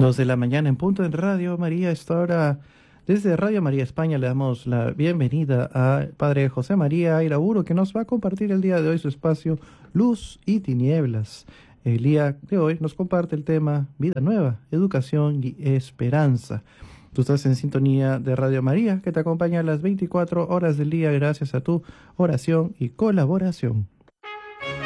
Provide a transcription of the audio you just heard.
2 de la mañana en punto en Radio María. Esta hora, desde Radio María España, le damos la bienvenida a Padre José María Iraburu, que nos va a compartir el día de hoy su espacio Luz y Tinieblas. El día de hoy nos comparte el tema Vida Nueva, Educación y Esperanza. Tú estás en sintonía de Radio María, que te acompaña a las 24 horas del día gracias a tu oración y colaboración.